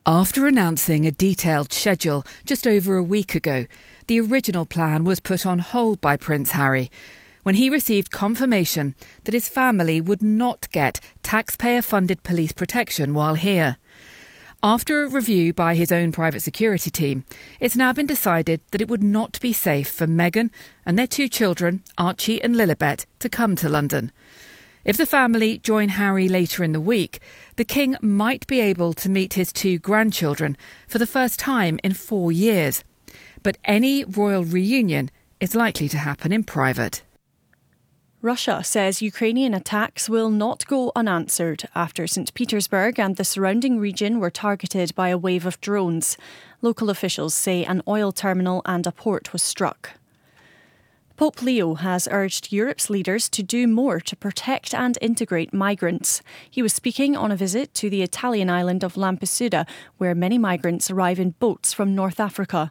After announcing a detailed schedule just over a week ago, the original plan was put on hold by Prince Harry when he received confirmation that his family would not get taxpayer-funded police protection while here. After a review by his own private security team, it's now been decided that it would not be safe for Meghan and their two children, Archie and Lilibet, to come to London. If the family join Harry later in the week, the King might be able to meet his two grandchildren for the first time in 4 years. But any royal reunion is likely to happen in private. Russia says Ukrainian attacks will not go unanswered after St. Petersburg and the surrounding region were targeted by a wave of drones. Local officials say an oil terminal and a port was struck. Pope Leo has urged Europe's leaders to do more to protect and integrate migrants. He was speaking on a visit to the Italian island of Lampedusa, where many migrants arrive in boats from North Africa.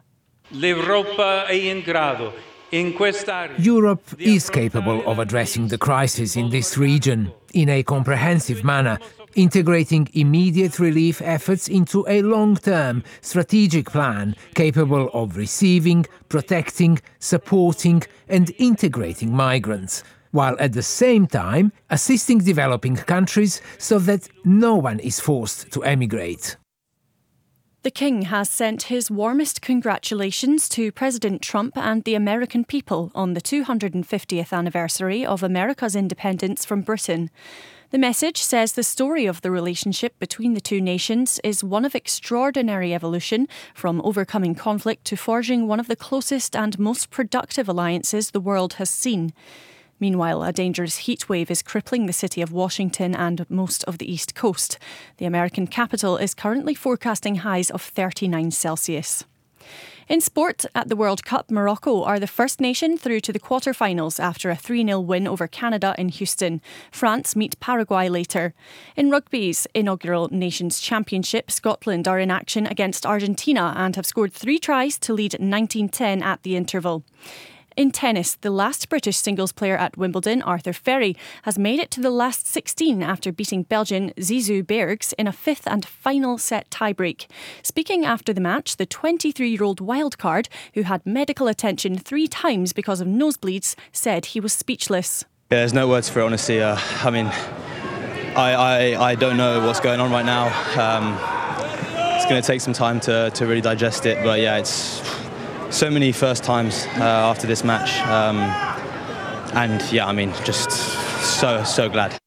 Europe is capable of addressing the crisis in this region in a comprehensive manner, integrating immediate relief efforts into a long-term strategic plan capable of receiving, protecting, supporting and integrating migrants, while at the same time assisting developing countries so that no one is forced to emigrate. The King has sent his warmest congratulations to President Trump and the American people on the 250th anniversary of America's independence from Britain. The message says the story of the relationship between the two nations is one of extraordinary evolution, from overcoming conflict to forging one of the closest and most productive alliances the world has seen. Meanwhile, a dangerous heatwave is crippling the city of Washington and most of the East Coast. The American capital is currently forecasting highs of 39 Celsius. In sport, at the World Cup, Morocco are the first nation through to the quarter-finals after a 3-0 win over Canada in Houston. France meet Paraguay later. In rugby's inaugural Nations Championship, Scotland are in action against Argentina and have scored 3 tries to lead 19-10 at the interval. In tennis, the last British singles player at Wimbledon, Arthur Ferry, has made it to the last 16 after beating Belgian Zizou Bergs in a 5th and final set tiebreak. Speaking after the match, the 23-year-old wildcard, who had medical attention 3 times because of nosebleeds, said he was speechless. Yeah, there's no words for it, honestly. I don't know what's going on right now. It's going to take some time to really digest it, but yeah, it's so many first times after this match, and yeah, just so glad.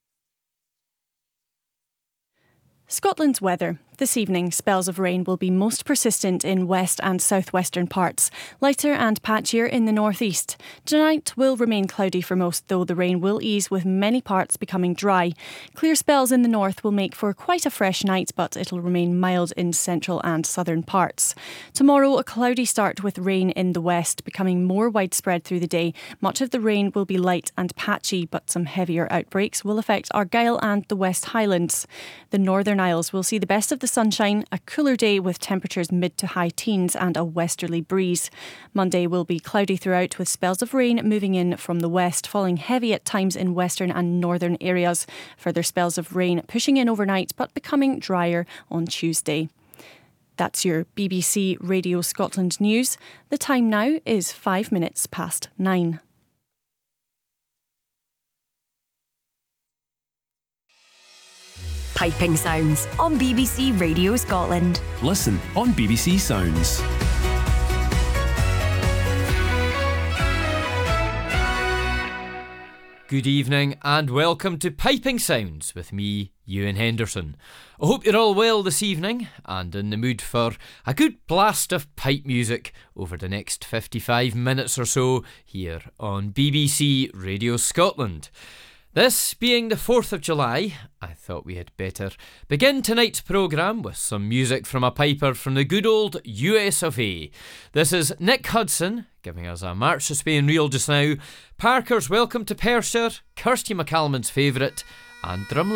Scotland's weather. This evening, spells of rain will be most persistent in west and southwestern parts, lighter and patchier in the northeast. Tonight will remain cloudy for most, though the rain will ease with many parts becoming dry. Clear spells in the north will make for quite a fresh night, but it'll remain mild in central and southern parts. Tomorrow, a cloudy start with rain in the west, becoming more widespread through the day. Much of the rain will be light and patchy, but some heavier outbreaks will affect Argyll and the West Highlands. The Northern Isles will see the best of the sunshine, a cooler day with temperatures mid to high teens and a westerly breeze. Monday will be cloudy throughout with spells of rain moving in from the west, falling heavy at times in western and northern areas. Further spells of rain pushing in overnight but becoming drier on Tuesday. That's your BBC Radio Scotland news. The time now is 5 minutes past 9. Piping Sounds on BBC Radio Scotland. Listen on BBC Sounds. Good evening and welcome to Piping Sounds with me, Ewan Henderson. I hope you're all well this evening and in the mood for a good blast of pipe music over the next 55 minutes or so here on BBC Radio Scotland. This being the 4th of July, I thought we had better begin tonight's programme with some music from a piper from the good old US of A. This is Nick Hudson giving us a March to Spain reel just now, Parker's Welcome to Perthshire, Kirsty McCalman's favourite, and Drumlin